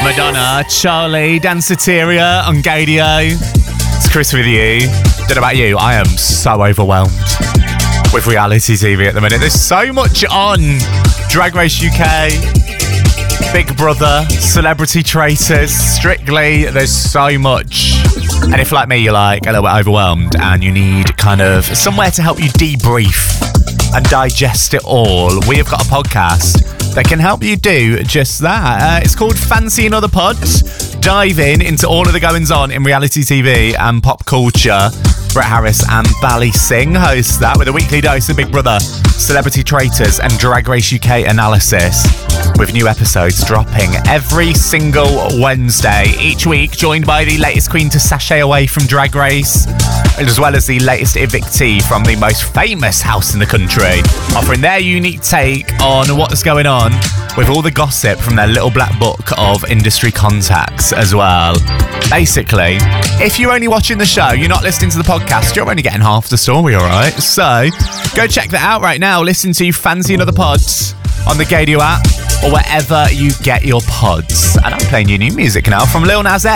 Madonna, Charlie, Danceteria on Gadio. It's Chris with you. Don't know about you, I am so overwhelmed with reality TV at the minute. There's so much on. Drag Race UK, Big Brother, Celebrity Traitors, Strictly. There's so much. And if like me, you're like a little bit overwhelmed and you need kind of somewhere to help you debrief and digest it all, we have got a podcast that can help you do just that. It's called Fancy Another Pod. Diving into all of the goings on in reality TV and pop culture. Brett Harris and Bally Singh host that with a weekly dose of Big Brother, Celebrity Traitors and Drag Race UK analysis, with new episodes dropping every single Wednesday each week, joined by the latest queen to sashay away from Drag Race, as well as the latest evictee from the most famous house in the country, offering their unique take on what's going on with all the gossip from their little black book of industry contacts as well. Basically, if you're only watching the show, you're not listening to the podcast, you're only getting half the story, alright? So, go check that out right now. Listen to Fancy Another Pods on the Gadio app or wherever you get your pods. And I'm playing you new music now from Lil Nas X.